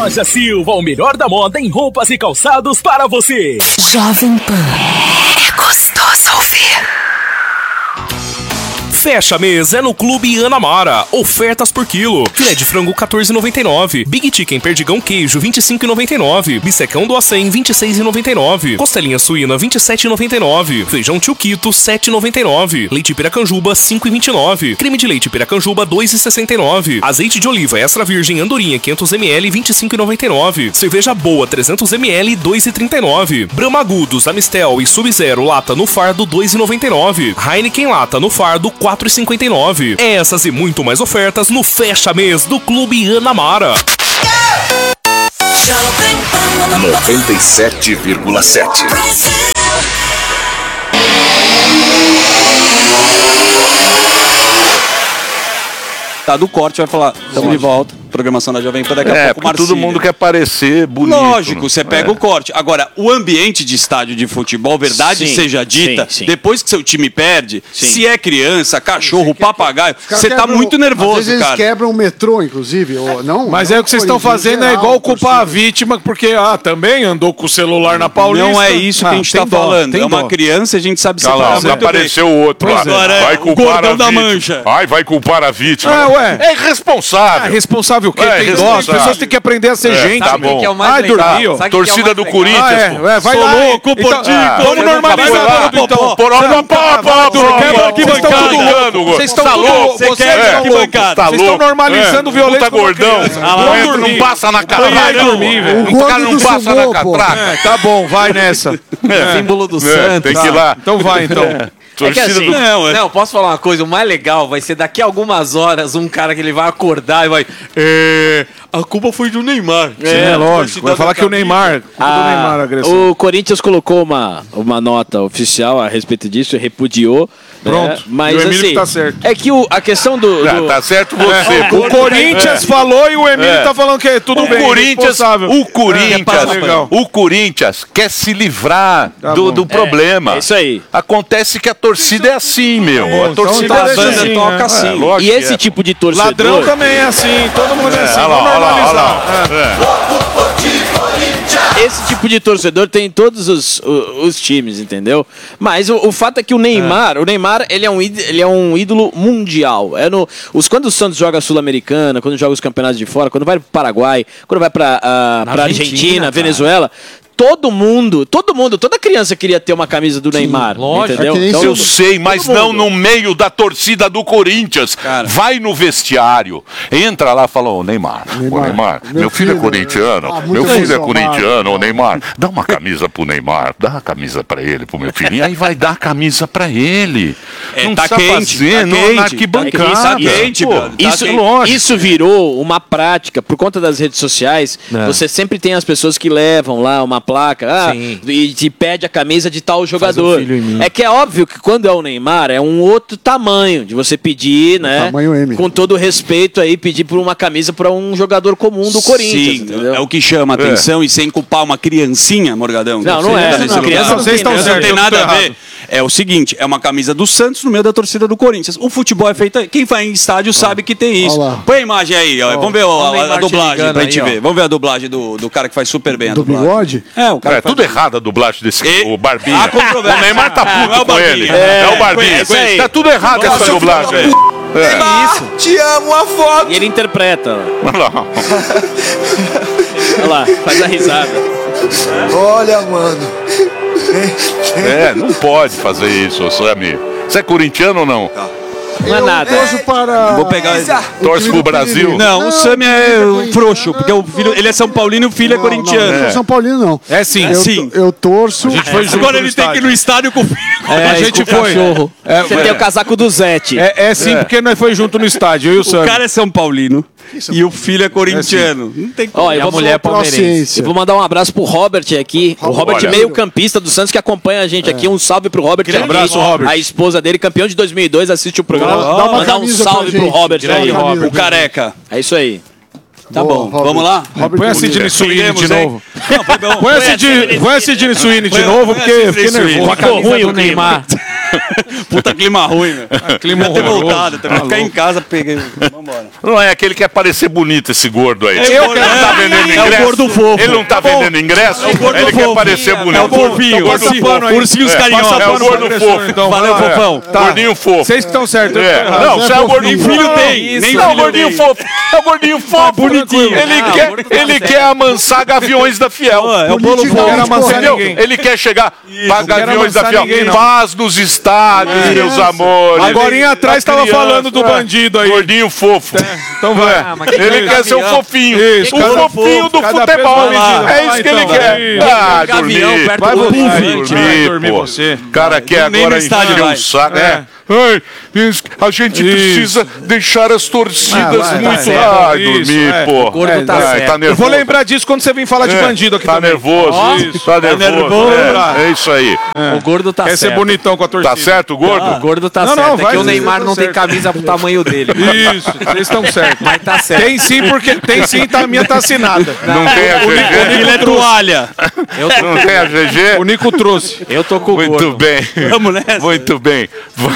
Loja Silva, o melhor da moda em roupas e calçados para você. Jovem Pan. É gostoso ouvir. Fecha mês é no Clube Anamara. Ofertas por quilo. Filé de frango 14,99. Big Chicken perdigão queijo 25,99. Bistecão do acém 26,99. Costelinha suína 27,99. Feijão tio Quito 7,99. Leite Piracanjuba 5,29. Creme de leite Piracanjuba 2,69. Azeite de oliva extra virgem Andorinha 500 ml 25,99. Cerveja boa 300 ml 2,39. Brahma Agudos, Amistel e Sub-Zero lata no fardo 2,99. Heineken lata no fardo 4,59. Essas e muito mais ofertas no Fecha Mês do Clube Anamara. 97,7. Tá do corte, vai falar, estamos de volta, programação da Jovem Pan, daqui a pouco Marcílio. Todo mundo quer parecer bonito. Lógico, você pega o corte. Agora, o ambiente de estádio de futebol, verdade seja dita, depois que seu time perde, se é criança, cachorro, papagaio, você tá muito nervoso, às vezes cara. Eles quebram o metrô, inclusive, ou não? Mas é o que vocês estão fazendo, é igual culpar a vítima, porque, também andou com o celular na Paulista. Não é isso que a gente tá falando. É uma criança, a gente sabe separar muito apareceu o outro lá. Vai culpar a vítima. Vai culpar a vítima. É irresponsável. É responsável o quê? Tem dó. As pessoas têm que aprender a ser gente. Tá bom. Dormiu. Torcida do Corinthians. Vai lá. Louco, Portinho. Vamos normalizar tudo, então. Vocês estão Vocês estão normalizando violência. Puta gordão. Não passa na catraca. Vai dormir, velho. O cara não passa na catraca. Tá bom, vai nessa. Símbolo do Santos. Tem que ir lá. Então vai, então. É que assim, não, posso falar uma coisa? O mais legal vai ser daqui a algumas horas um cara que ele vai acordar e vai... a culpa foi do Neymar. Lógico. Vai falar que o Neymar... O Corinthians colocou uma nota oficial a respeito disso, repudiou. Pronto. Mas o Emílio assim, tá certo. É que a questão do... Tá certo você. O Corinthians falou e o Emílio tá falando que é tudo bem. O Corinthians quer se livrar do problema. É isso aí. Acontece que a torcida é assim, meu. A torcida a banda toca assim. E esse tipo de torcedor... Ladrão também é assim, todo mundo é assim. Vamos normalizar. Esse tipo de torcedor tem em todos os times, entendeu? Mas o fato é que o Neymar, ele é um ídolo mundial. Quando o Santos joga a Sul-Americana, quando joga os campeonatos de fora, quando vai pro Paraguai, quando vai pra Argentina, Venezuela... Todo mundo, toda criança queria ter uma camisa do Neymar, lógico, entendeu? Então, eu sei, mas não no meio da torcida do Corinthians. Cara. Vai no vestiário, entra lá e fala, Neymar, meu filho é corintiano, Neymar, dá uma camisa pro Neymar, dá a camisa pra ele, pro meu filho, e aí vai dar a camisa pra ele. Não tá quente, na arquibancada. Isso virou uma prática, por conta das redes sociais, você sempre tem as pessoas que levam lá uma placa, e te pede a camisa de tal jogador. É que é óbvio que quando é o Neymar, é um outro tamanho de você pedir, né? Tamanho M. Com todo respeito aí, pedir por uma camisa para um jogador comum do Corinthians. Entendeu? É o que chama atenção e sem culpar uma criancinha, Morgadão. Não é. Criança não tem nada a ver. É o seguinte, é uma camisa do Santos no meio da torcida do Corinthians. O futebol é feito... Quem vai em estádio sabe que tem isso. Põe a imagem aí, ó. Vamos ver a dublagem pra gente ver. Vamos ver a dublagem do cara que faz super bem a dublagem. Do bigode? O cara tudo errado a dublagem desse o Barbinha. O Neymar tá puto com ele. É o Barbinha. Tá tudo errado essa dublagem aí. Neymar, te amo, a foto. E ele interpreta. Olha lá, faz a risada. Olha, mano. Não pode fazer isso, Sammy. Você é corintiano ou não? Não é nada. Vou pegar. Torce pro Brasil? Não, o Sammy é frouxo, porque o filho, ele é São Paulino e o filho é corintiano. Não, não é São Paulino, não. É sim. Eu torço. A gente foi junto. Agora ele tem que ir no estádio com o filho. A gente foi. Você tem o casaco do Zete. É sim, porque nós foi junto no estádio, eu e o Sammy. O cara é São Paulino e o filho é corintiano. Não tem como. Eu vou mulher palmeirense. Eu vou mandar um abraço pro Robert aqui. O Robert, meio-campista do Santos, que acompanha a gente aqui. Um salve pro Robert. Um abraço, Robert. A esposa dele, campeão de 2002, assiste o programa. Mandar um salve pro Robert aí. O careca. É isso aí. Tá bom, vamos lá? Põe a Sidney Sweeney de novo. Põe a Sidney Sweeney de novo, porque eu fiquei nervoso. Ficou ruim o Neymar. Puta clima ruim, meu. Clima Devia ter horroroso. voltado, também. Ficar em casa, peguei. Vambora. Não é aquele que quer parecer bonito, esse gordo aí. Eu Ele não tá vendendo ingresso. É o gordo fofo. Ele não tá vendendo ingresso. Ele quer parecer bonito. É o fofinho. Ursinhos carinhosos. É o gordo fofo. Então, Valeu, fofão. Gordinho fofo. Vocês que estão certos. Não, você é o gordinho Nem filho fofo. tem. Nem Não, é o filho gordinho tem. fofo. É o gordinho fofo. bonitinho. Ele quer amansar gaviões da Fiel. É o bolo Não quero fofo. amansar Entendeu? ninguém. Ele quer chegar para quero gaviões da amansar Fiel. ninguém, não. Paz nos estádios, meus amores. Agorinha atrás A tava criança, falando do bandido aí. Gordinho fofo. Então vai. Ele quer ser o fofinho. Isso, O cada fofinho do cada futebol. pessoa vai É isso que ele então. quer. Ah, Gavião dormir. perto Vai do dormir, outro. vai dormir pô. você. Cara quer Nem no agora estádio encher vai. o saco. Ai, a gente precisa deixar as torcidas vai, muito... vai. Ai, Isso, dormir, pô. O gordo tá Ai, certo. Eu nervoso. vou lembrar disso quando você vir falar de bandido aqui Tá também. nervoso. Isso. Tá nervoso. É isso aí. O gordo tá Quer ser certo. bonitão com a torcida. Tá certo, gordo? O gordo tá Não, certo. não, É vai que o dizer, Neymar tá não tem certo. camisa pro tamanho dele. Isso, vocês estão certos. Mas tá certo. Tem sim, porque tem sim, a minha tá assinada. Não tem a GG? Ele é toalha. Não tem a GG? O Nico trouxe. Eu tô com o Muito gordo. bem. Vamos nessa? Muito bem.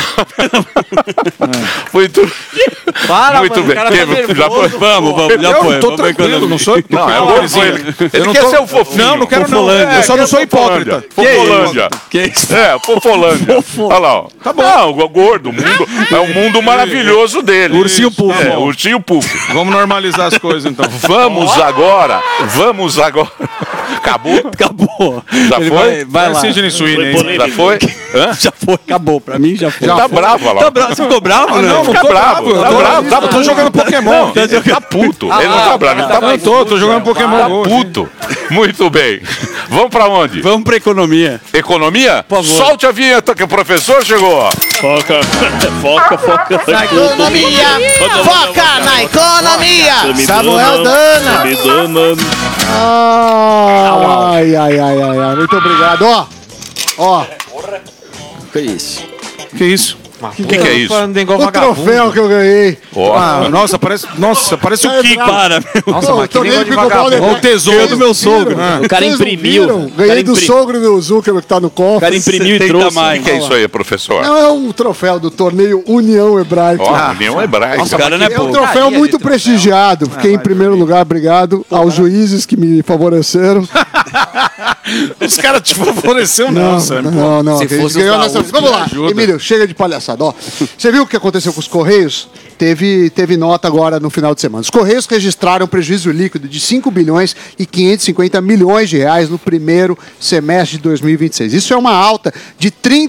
Muito, Para, muito mano, bem. o cara tá Já nervoso. foi? Vamos, já Eu foi. tô Vamos ver tranquilo, quando- não sou Não, é o gordo. Ele não quer tô- ser o fofinho. Não, não quero não. Eu só não sou hipócrita. Fofolândia. Que isso? É, Fofolândia. Olha lá, ó. Tá bom. Não, o gordo, o mundo, é um mundo maravilhoso dele. Ursinho Puff. É, ursinho Puff. Vamos normalizar as coisas então. Vamos agora. Acabou? Acabou. Já Ele foi? Vai lá. Sidney Sweeney aí. Já foi? Hã? Já foi, acabou. Pra mim já foi. Tá bravo, olha lá. Tá bravo? Você ficou bravo, Não, Fica tô bravo, bravo. tá bravo. Eu tô jogando Pokémon. Ele tá puto. Ele não tá bravo, ele tá Eu tô jogando Pokémon Tá Go. puto. Muito bem. Vamos pra onde? Vamos pra economia. Economia? Por favor. Solte a vinheta que o professor chegou. Foca Na economia! Foca na economia! Samuel Dana! Ai, ai, ai, ai, ai. Muito obrigado. Ó, Que isso? Que isso? O que é isso? o troféu que eu ganhei. Ó, Ah, nossa, parece o Kiko. Para, meu. Nossa, mas que negócio de vagabundo. Olha o tesouro do meu sogro. O cara Vocês não imprimiu. viram? O cara Ganhei do sogro do Zuckerberg que tá no O cofre. cara imprimiu e 70 trouxe. o mais. que é isso aí, professor? Não, é um troféu do torneio União Hebraica. Ó, União Hebraica. Nossa, cara não é É um pouco. troféu muito prestigiado. Fiquei em primeiro lugar, obrigado aos juízes que me favoreceram. Os caras te favoreceram, não, Sano. Não. Se que fosse ganhou o nessa... Saúde, Vamos lá, ajuda. Emílio, chega de palhaçada. Ó, você viu o que aconteceu com os Correios? Teve nota agora no final de semana. Os Correios registraram prejuízo líquido de 5 bilhões e 550 milhões de reais no primeiro semestre de 2026. Isso é uma alta de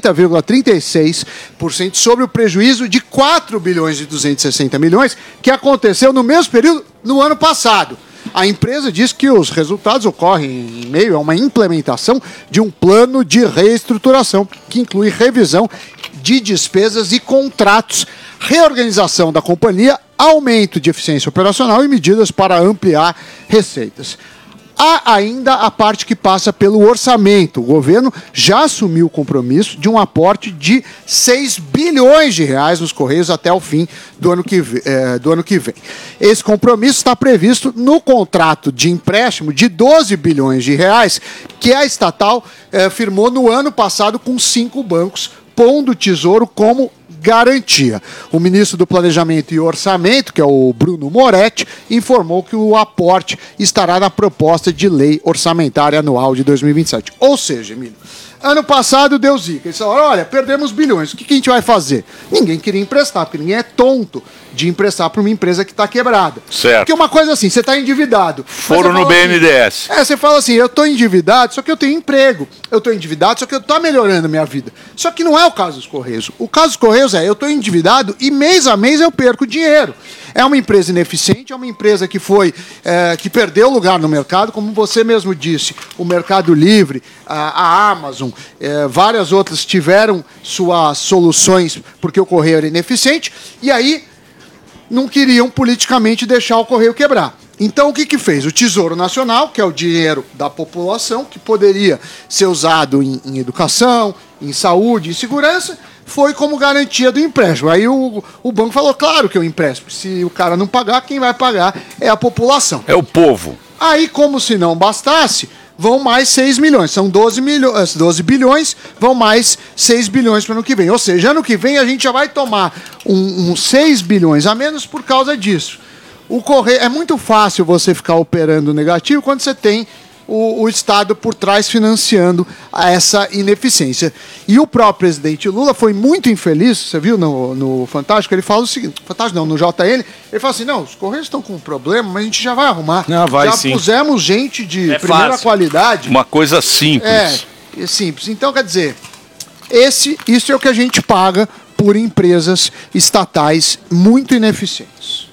30,36% sobre o prejuízo de 4 bilhões e 260 milhões que aconteceu no mesmo período no ano passado. A empresa diz que os resultados ocorrem em meio a uma implementação de um plano de reestruturação que inclui revisão de despesas e contratos, reorganização da companhia, aumento de eficiência operacional e medidas para ampliar receitas. Há ainda a parte que passa pelo orçamento. O governo já assumiu o compromisso de um aporte de 6 bilhões de reais nos Correios até o fim do ano que vem. Esse compromisso está previsto no contrato de empréstimo de 12 bilhões de reais que a estatal firmou no ano passado com 5 bancos, pondo o Tesouro como garantia. O ministro do Planejamento e Orçamento, que é o Bruno Moretti, informou que o aporte estará na proposta de lei orçamentária anual de 2027. Ou seja, Emílio, ano passado deu zica. Eles falaram, olha, perdemos bilhões, o que a gente vai fazer? Ninguém queria emprestar, porque ninguém é tonto de emprestar para uma empresa que está quebrada. Certo. Porque uma coisa assim, você está endividado. Foram no BNDES. Você fala assim, eu estou endividado, só que eu tenho emprego. Eu estou endividado, só que eu estou melhorando a minha vida. Só que não é o caso dos Correios. O caso dos Correios é, eu estou endividado e mês a mês eu perco dinheiro. É uma empresa ineficiente, é uma empresa que que perdeu lugar no mercado, como você mesmo disse, o Mercado Livre, a Amazon, várias outras tiveram suas soluções porque o Correio era ineficiente, e aí não queriam politicamente deixar o Correio quebrar. Então o que fez? O Tesouro Nacional, que é o dinheiro da população, que poderia ser usado em educação, em saúde, em segurança, foi como garantia do empréstimo. Aí o banco falou, claro que eu empresto. Se o cara não pagar, quem vai pagar é a população. É o povo. Aí, como se não bastasse, vão mais 6 milhões. São 12 bilhões, vão mais 6 bilhões para o ano que vem. Ou seja, ano que vem a gente já vai tomar uns 6 bilhões a menos por causa disso. É muito fácil você ficar operando negativo quando você tem o Estado por trás financiando essa ineficiência. E o próprio presidente Lula foi muito infeliz, você viu no Fantástico, ele fala o seguinte, Fantástico não, no JN, ele fala assim, não, os Correios estão com um problema, mas a gente já vai arrumar. Pusemos gente de primeira qualidade. Uma coisa simples. É simples. Então, quer dizer, isso é o que a gente paga por empresas estatais muito ineficientes.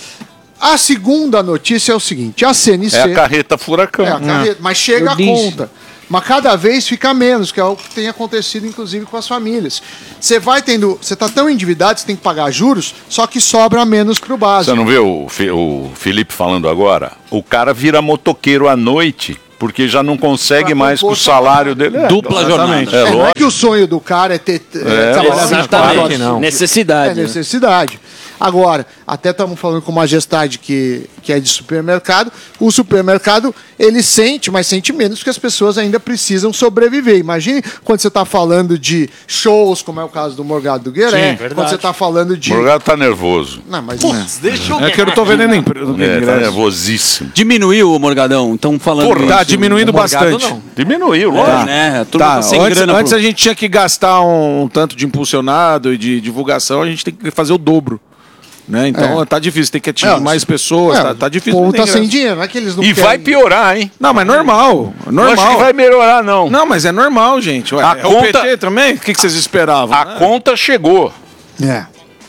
A segunda notícia é o seguinte, a CNC... É a carreta furacão. Mas chega a conta. Mas cada vez fica menos, que é o que tem acontecido, inclusive, com as famílias. Você está tão endividado, você tem que pagar juros, só que sobra menos para o básico. Você não vê o Felipe falando agora? O cara vira motoqueiro à noite, porque já não consegue mais com o salário dele. Dupla jornada. Não é que o sonho do cara é ter trabalhar 24 horas. Não. Necessidade. É necessidade. Agora, até estamos falando com Majestade, que é de supermercado. O supermercado, ele sente, mas sente menos, porque as pessoas ainda precisam sobreviver. Imagine quando você está falando de shows, como é o caso do Morgado do Gueré. Quando você está falando de... O Morgado está nervoso. Não, mas deixa eu... É que eu não estou vendendo ingresso. Está nervosíssimo. Diminuiu o Morgadão, estão falando... Tá diminuindo bastante. Não. Diminuiu, lógico. Tá, antes a gente tinha que gastar um tanto de impulsionado e de divulgação, a gente tem que fazer o dobro. Né? Então tá difícil, tem que atingir mais pessoas, tá difícil. O povo tá sem dinheiro, não é que eles não querem. Vai piorar, hein? Não, mas normal. Não acho que vai melhorar, não. Não, mas é normal, gente. Ué, o PT também? O que vocês esperavam? A conta chegou. Né?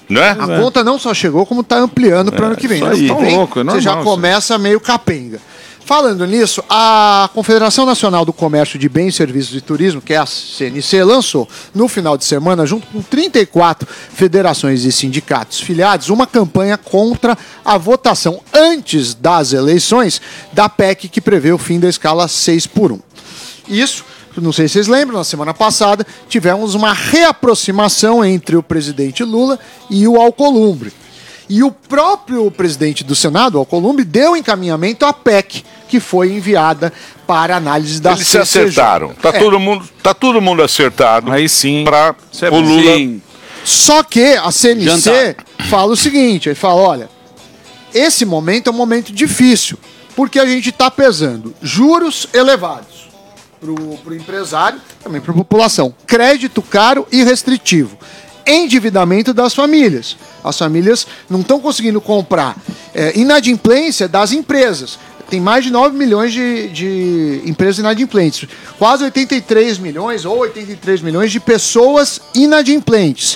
A conta não só chegou, como tá ampliando para o ano que vem. Você já começa meio capenga. Falando nisso, a Confederação Nacional do Comércio de Bens, Serviços e Turismo, que é a CNC, lançou no final de semana, junto com 34 federações e sindicatos filiados, uma campanha contra a votação antes das eleições da PEC que prevê o fim da escala 6x1. Isso, não sei se vocês lembram, na semana passada tivemos uma reaproximação entre o presidente Lula e o Alcolumbre. E o próprio presidente do Senado, o Alcolumbre, deu encaminhamento à PEC, que foi enviada para análise da CCJ. Eles se acertaram. Tá todo mundo acertado. Aí sim. Para o Lula. Sim. Só que a CNC fala o seguinte, ele fala, olha, esse momento é um momento difícil, porque a gente está pesando juros elevados para o empresário, também para a população, crédito caro e restritivo, endividamento das famílias. As famílias não estão conseguindo comprar. Inadimplência das empresas. Tem mais de 9 milhões de empresas inadimplentes. Quase 83 milhões ou 83 milhões de pessoas inadimplentes.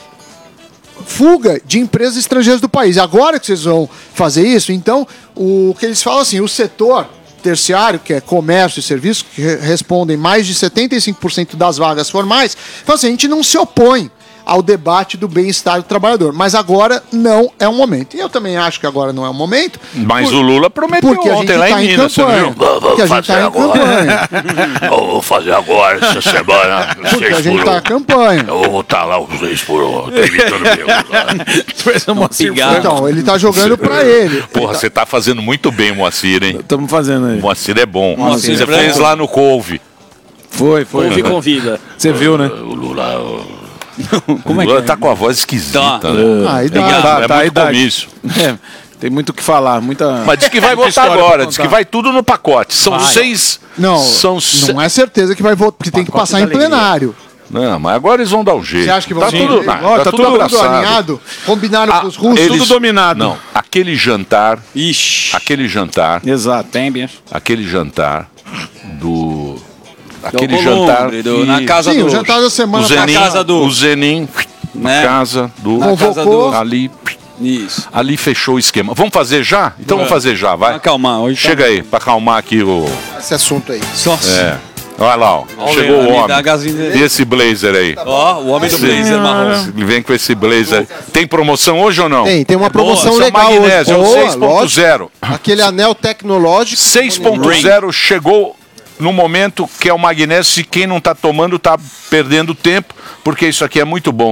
Fuga de empresas estrangeiras do país. Agora que vocês vão fazer isso, então, o que eles falam assim, o setor terciário, que é comércio e serviços, que respondem mais de 75% das vagas formais, fala assim, a gente não se opõe ao debate do bem-estar do trabalhador. Mas agora não é o momento. E eu também acho que agora não é o momento. Mas o Lula prometeu ontem lá em Minas, você viu? Porque a gente está em campanha. Vou fazer agora, essa semana. Porque a gente está em campanha. Eu vou botar lá os 6 por 1. Então, ele está jogando para ele. Porra, você está fazendo muito bem, Moacir, hein? Estamos fazendo aí. O Moacir é bom. Moacir você fez lá no Couve. Foi. Couve convida. Você viu, né? O Lula... Como é que tá com a voz esquisita, né? Tá, muito comício. Tem muito o que falar, muita... Mas diz que vai votar agora, diz que vai tudo no pacote. São 6... Não é certeza que vai votar, porque tem que passar em plenário. Não, mas agora eles vão dar um jeito. Você acha que vão tá tudo, tá tudo alinhado? Combinaram com os russos? Tudo dominado. Não, aquele jantar... Ixi. Aquele jantar... Exato. Aquele jantar do... Aquele jantar na casa o jantar da semana o Zenin na casa do convocou ali. Isso. Ali fechou o esquema. Vamos fazer já? Então vamos fazer já, vai. Acalmar hoje. Chega aí, para acalmar aqui esse assunto aí. Olha lá, ó. Chegou o homem. E esse blazer aí? Ó, o homem do blazer marrom. Ele vem com esse blazer. Tem promoção hoje ou não? Tem uma promoção legal hoje. É o 6.0. Aquele anel tecnológico. 6.0 chegou no momento que é o magnésio, e quem não está tomando está perdendo tempo, porque isso aqui é muito bom.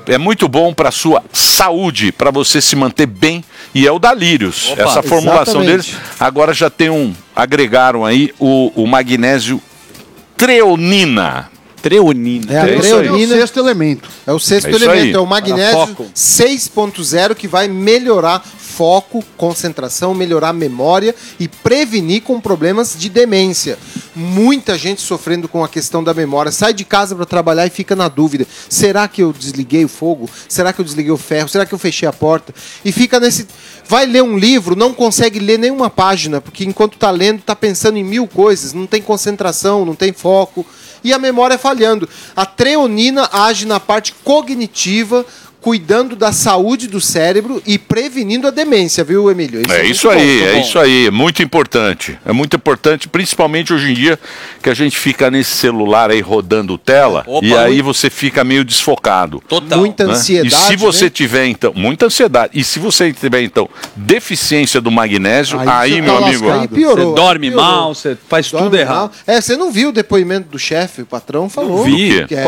É muito bom para sua saúde, para você se manter bem, e é o da Lírios. Opa, essa formulação exatamente. deles. Agora já tem agregaram aí o magnésio treonina. Treonina. É o sexto elemento. É o sexto É isso elemento, aí. é o magnésio 6.0 que vai melhorar foco, concentração, melhorar a memória e prevenir com problemas de demência. Muita gente sofrendo com a questão da memória. Sai de casa para trabalhar e fica na dúvida. Será que eu desliguei o fogo? Será que eu desliguei o ferro? Será que eu fechei a porta? E fica nesse... Vai ler um livro, não consegue ler nenhuma página, porque enquanto tá lendo, tá pensando em 1000 coisas. Não tem concentração, não tem foco. E a memória falhando. A treonina age na parte cognitiva, cuidando da saúde do cérebro e prevenindo a demência, viu, Emílio? Isso aí, é muito importante. É muito importante, principalmente hoje em dia, que a gente fica nesse celular aí rodando tela, e aí você fica meio desfocado. Total. Muita ansiedade, E se você tiver, então, muita ansiedade, e se você tiver, então, deficiência do magnésio, aí meu amigo... Aí piorou. Você dorme mal, você faz tudo errado. Você não viu o depoimento do chefe, o patrão falou. Vi. Que